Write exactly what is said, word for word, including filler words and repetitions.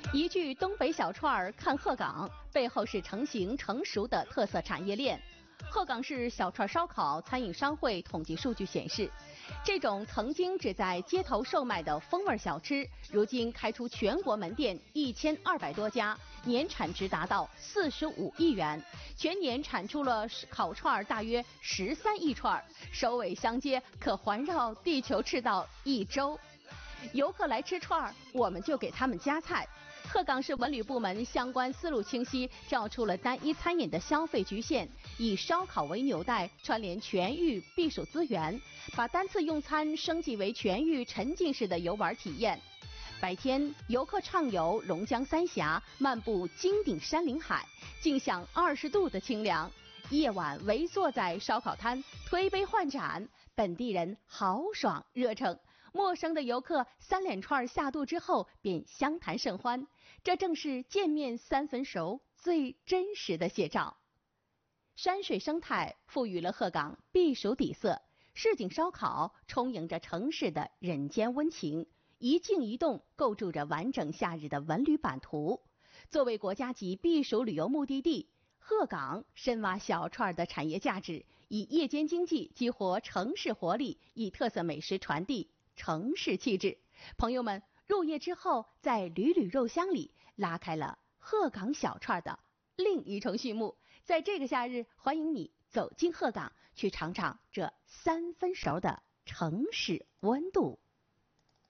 一句东北小串儿看鹤岗，背后是成型成熟的特色产业链。鹤岗市小串烧烤餐饮商会统计数据显示，这种曾经只在街头售卖的风味小吃，如今开出全国门店一千二百多家，年产值达到四十五亿元，全年产出了烤串大约十三亿串，首尾相接，可环绕地球赤道一周。游客来吃串儿，我们就给他们夹菜。鹤岗市文旅部门相关思路清晰，跳出了单一餐饮的消费局限，以烧烤为纽带，串联全域避暑资源，把单次用餐升级为全域沉浸式的游玩体验。白天，游客畅游龙江三峡，漫步金顶山林海，尽享二十度的清凉。夜晚围坐在烧烤摊，推杯换盏，本地人豪爽热诚。陌生的游客三连串下肚之后便相谈甚欢，这正是见面三分熟最真实的写照。山水生态赋予了鹤岗避暑底色，市井烧烤充盈着城市的人间温情，一静一动构筑着完整夏日的文旅版图。作为国家级避暑旅游目的地，鹤岗深挖小串的产业价值，以夜间经济激活城市活力，以特色美食传递城市气质。朋友们，入夜之后，在缕缕肉香里拉开了鹤岗小串的另一重序幕。在这个夏日，欢迎你走进鹤岗，去尝尝这三分熟的城市温度。